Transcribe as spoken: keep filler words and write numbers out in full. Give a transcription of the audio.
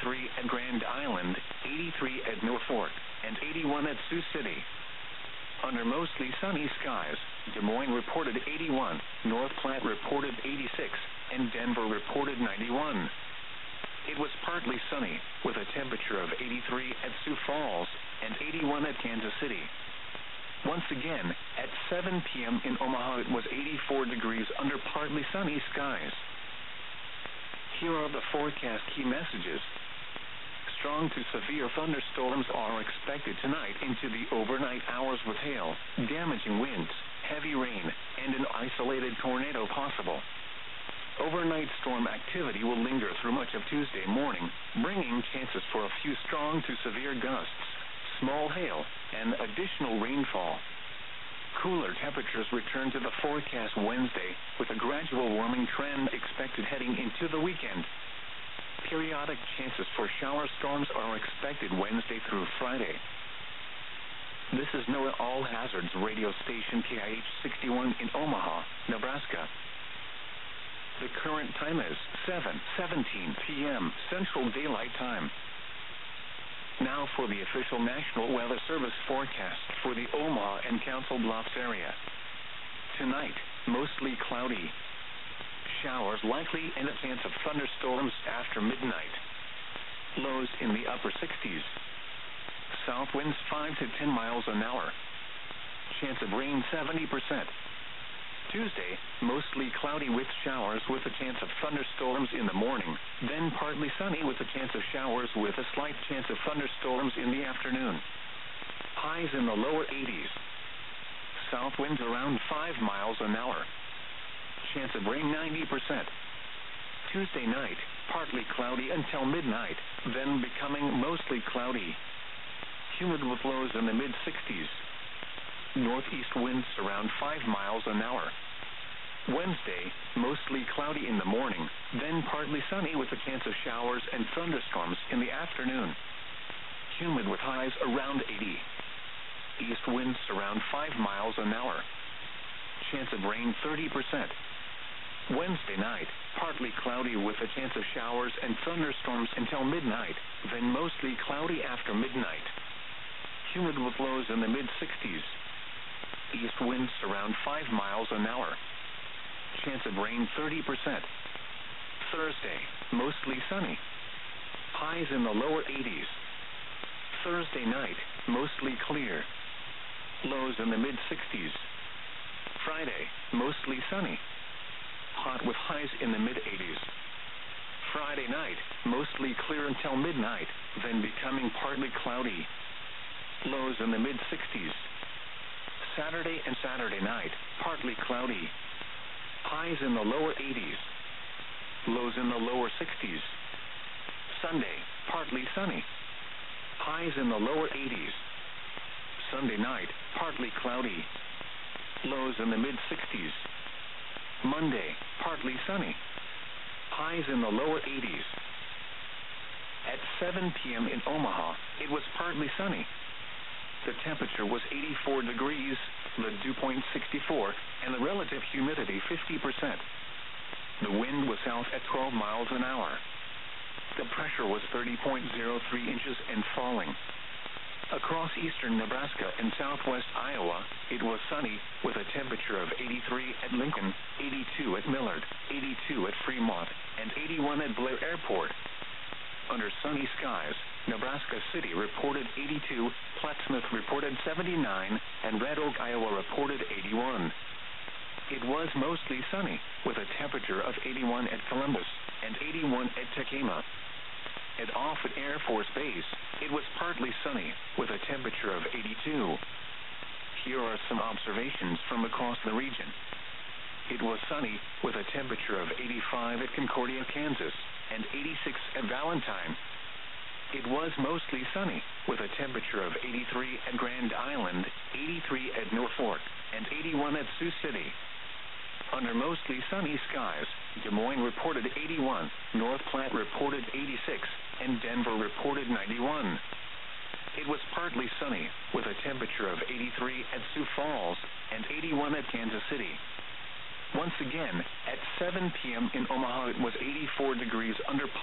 eighty-three at Grand Island, eighty-three at Norfolk, and eighty-one at Sioux City. Under mostly sunny skies, Des Moines reported eighty-one, North Platte reported eighty-six, and Denver reported ninety-one. It was partly sunny, with a temperature of eighty-three at Sioux Falls, and eighty-one at Kansas City. Once again, at seven p.m. in Omaha it was eighty-four degrees under partly sunny skies. Here are the forecast key messages. Strong to severe thunderstorms are expected tonight into the overnight hours with hail, damaging winds, heavy rain, and an isolated tornado possible. Overnight storm activity will linger through much of Tuesday morning, bringing chances for a few strong to severe gusts, small hail, and additional rainfall. Cooler temperatures return to the forecast Wednesday, with a gradual warming trend expected heading into the weekend. Periodic chances for shower storms are expected Wednesday through Friday. This is NOAA All Hazards radio station K I H sixty-one in Omaha, Nebraska. The current time is seven seventeen p.m. Central Daylight Time. Now for the official National Weather Service forecast for the Omaha and Council Bluffs area. Tonight, mostly cloudy. Showers likely and a chance of thunderstorms after midnight. Lows in the upper sixties. South winds five to ten miles an hour. Chance of rain seventy percent. Tuesday, mostly cloudy with showers with a chance of thunderstorms in the morning, then partly sunny with a chance of showers with a slight chance of thunderstorms in the afternoon. Highs in the lower eighties. South winds around five miles an hour. Chance of rain ninety percent. Tuesday night, partly cloudy until midnight, then becoming mostly cloudy. Humid with lows in the mid-sixties. Northeast winds around five miles an hour. Wednesday, mostly cloudy in the morning, then partly sunny with a chance of showers and thunderstorms in the afternoon. Humid with highs around eighty. East winds around five miles an hour. Chance of rain thirty percent. Wednesday night, partly cloudy with a chance of showers and thunderstorms until midnight, then mostly cloudy after midnight. Humid with lows in the mid-sixties. East winds around five miles an hour. Chance of rain thirty percent. Thursday, mostly sunny. Highs in the lower eighties. Thursday night, mostly clear. Lows in the mid-sixties. Friday, mostly sunny. Hot with highs in the mid-eighties. Friday night, mostly clear until midnight, then becoming partly cloudy. Lows in the mid-sixties. Saturday and Saturday night, partly cloudy. Highs in the lower eighties. Lows in the lower sixties. Sunday, partly sunny. Highs in the lower eighties. Sunday night, partly cloudy. Lows in the mid-sixties. Monday, partly sunny. Highs in the lower eighties. At seven p.m. in Omaha, it was partly sunny. The temperature was eighty-four degrees, the dew point sixty-four, and the relative humidity fifty percent. The wind was south at twelve miles an hour. The pressure was thirty point zero three inches and falling. Across eastern Nebraska and southwest Iowa, it was sunny, with a temperature of eighty-three at Lincoln, eighty-two at Millard, eighty-two at Fremont, and eighty-one at Blair Airport. Under sunny skies, Nebraska City reported eighty-two, Plattsmouth reported seventy-nine, and Red Oak, Iowa reported eighty-one. It was mostly sunny, with a temperature of eighty-one at Columbus, and eighty-one at Tacoma. At Offutt Air Force Base, it was partly sunny, with a temperature of eighty-two. Here are some observations from across the region. It was sunny, with a temperature of eighty-five at Concordia, Kansas, and eighty-six at Valentine. It was mostly sunny, with a temperature of eighty-three at Grand Island, eighty-three at Norfolk, and eighty-one at Sioux City. Under mostly sunny skies, Des Moines reported eighty-one, North Platte reported eighty-six, and Denver reported ninety-one. It was partly sunny, with a temperature of eighty-three at Sioux Falls, and eighty-one at Kansas City. Once again, at seven p.m. in Omaha it was eighty-four degrees under